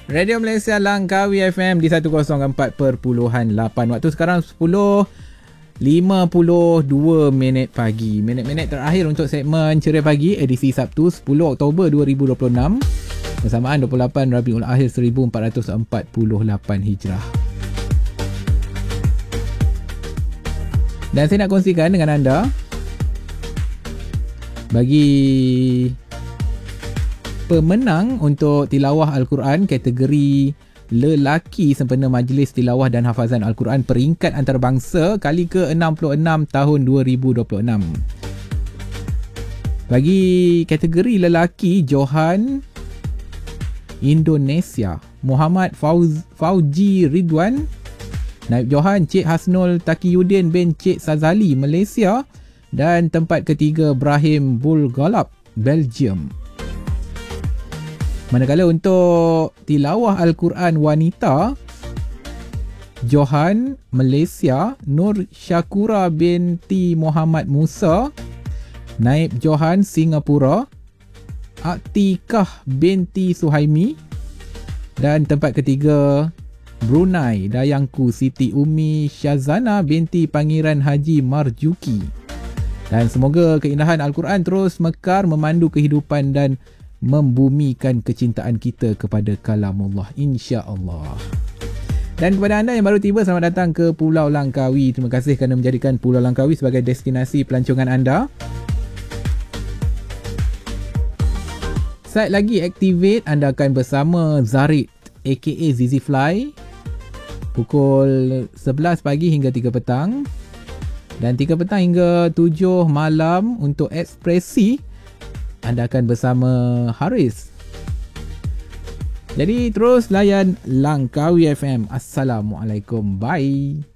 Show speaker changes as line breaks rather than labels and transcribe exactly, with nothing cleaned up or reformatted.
Radio Malaysia Langkawi F M di seratus empat perpuluhan lapan. Waktu sekarang sepuluh lima puluh dua minit pagi. Minit-minit terakhir untuk segmen Ceria Pagi edisi Sabtu sepuluh Oktober dua ribu dua puluh enam. Bersamaan dua puluh lapan Rabiul Akhir seribu empat ratus empat puluh lapan Hijrah. Dan saya nak kongsikan dengan anda, bagi pemenang untuk tilawah Al-Quran kategori lelaki sempena Majlis Tilawah dan Hafazan Al-Quran peringkat antarabangsa kali ke enam puluh enam tahun dua ribu dua puluh enam. Bagi kategori lelaki, Johan Indonesia, Muhammad Fauz, Fauji Ridwan. Naib Johan, Cik Hasnul Taqiyuddin bin Cik Sazali, Malaysia. Dan tempat ketiga, Brahim Bulgalap, Belgium. Manakala untuk tilawah Al-Quran wanita, Johan, Malaysia, Nur Syakura binti Muhammad Musa. Naib Johan, Singapura, Atikah binti Suhaimi. Dan tempat ketiga, Brunei, Dayangku Siti Umi Syazana binti Pangeran Haji Marjuki. Dan semoga keindahan Al-Quran terus mekar memandu kehidupan dan membumikan kecintaan kita kepada kalamullah, insya-Allah. Dan kepada anda yang baru tiba, selamat datang ke Pulau Langkawi. Terima kasih kerana menjadikan Pulau Langkawi sebagai destinasi pelancongan anda. Sat lagi Activate, anda akan bersama Zarid aka Zizi Fly pukul sebelas pagi hingga tiga petang, dan tiga petang hingga tujuh malam untuk Ekspresi anda akan bersama Haris. Jadi terus layan Langkawi F M. Assalamualaikum. Bye.